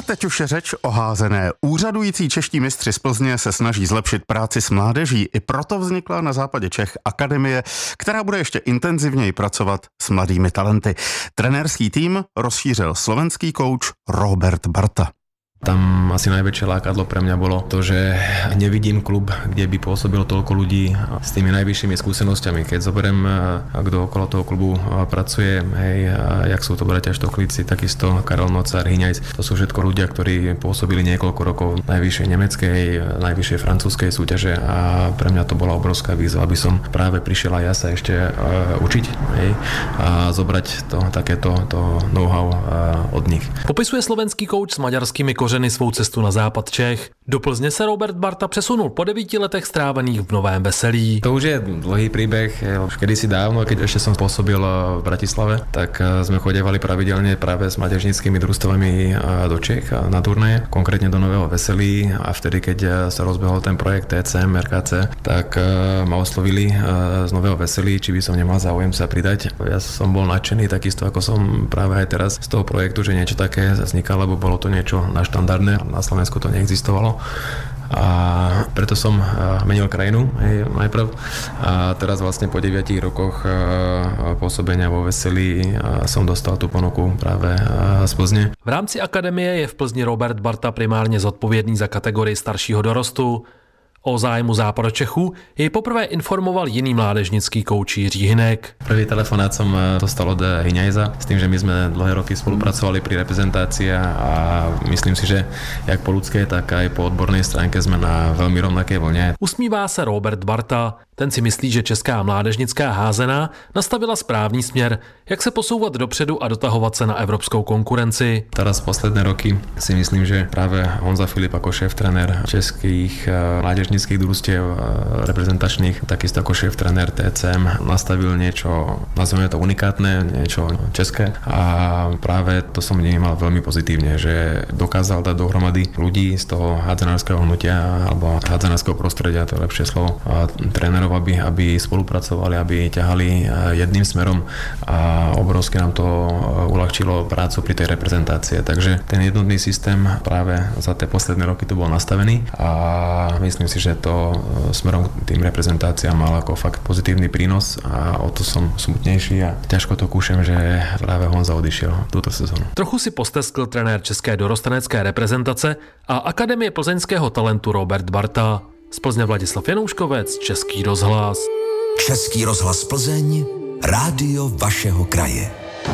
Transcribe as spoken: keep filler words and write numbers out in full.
teď už je řeč o házené. Úřadující čeští mistři z Plzně se snaží zlepšit práci s mládeží. I proto vznikla na západě Čech akademie, která bude ještě intenzivněji pracovat s mladými talenty. Trenérský tým rozšířil slovenský kouč Robert Barta. Tam asi najväčšie lákadlo pre mňa bolo to, že nevidím klub, kde by pôsobilo toľko ľudí s tými najvyššími skúsenosťami. Keď zoberiem, kto okolo toho klubu pracuje, hej, jak sú to bratia Štoklíci, takisto Karel Nocár, Hyňajs, to sú všetko ľudia, ktorí pôsobili niekoľko rokov v najvyššej nemeckej, najvyššej francúzskej súťaže a pre mňa to bola obrovská výzva, aby som práve prišiel aj ja sa ešte uh, učiť, hej, a zobrať to, takéto to know-how uh, od nich. Popisuje slovenský kouč s maďarskými kořeny svou cestu na západ Čech. Do Plzně se Robert Barta přesunul po devíti letech strávených v Novém Veselí. To už je dlhý príbeh. Už kedysi dávno, keď ešte som pôsobil v Bratislave, tak sme chodievali pravidelne práve s mládežníckymi družstvami do Čech na turné, konkrétne do Nového Veselí, a vtedy, keď sa rozbehol ten projekt T C M, R K C, tak ma oslovili z Nového Veselí, či by som nemal záujem sa pridať. Ja som bol nadšený, takisto ako som práve aj teraz z toho projektu, že niečo také vznikalo, lebo bolo to niečo na štandardné. Na Slovensku to neexistovalo. A preto som menil krajinu hej, najprv. A teraz vlastne po deviatich rokoch pôsobenia vo Veselí som dostal tú ponuku práve z Plzně. V rámci akademie je v Plzni Robert Barta primárně zodpovědný za kategorii staršího dorostu. O zájmu Západočechů jej poprvé informoval jiný mládežnický kouč Jiří Hynek. Prvý telefonát som dostal od Hyňajza s tým, že my sme dlhé roky spolupracovali pri reprezentácii a myslím si, že jak po ľudskej, tak aj po odbornej stránke sme na veľmi rovnaké vlne. Usmívá se Robert Barta. Ten si myslí, že česká mládežnická házená nastavila správný směr, jak se posouvat dopředu a dotahovat se na evropskou konkurenci. Teraz posledné roky si myslím, že práve Honza Filip ako šéf-trenér českých mládežnických družstiev reprezentačných, takisto ako šéf-trenér T C M nastavil niečo, nazveme to unikátne, niečo české, a práve to som vnímal veľmi pozitívne, že dokázal dať dohromady ľudí z toho hádzanárskeho hnutia alebo hádzanárskeho prostredia, to je lepšie slovo, a trénerov, aby, aby spolupracovali, aby ťahali jedným smerom, a obrovsky nám to uľahčilo prácu pri tej reprezentácie. Takže ten jednotný systém práve za tie posledné roky tu bol nastavený a myslím si, že to smerom k tým reprezentáciám mal ako fakt pozitívny prínos a o to som smutnejší a ťažko to kúšem, že práve Honza odišiel túto sezónu. Trochu si posteskl trenér české dorostenecké reprezentace a Akademie plzeňského talentu Robert Barta. Z Plzně Vladislav Janouškovec, Český rozhlas. Český rozhlas Plzeň, rádio vašeho kraje.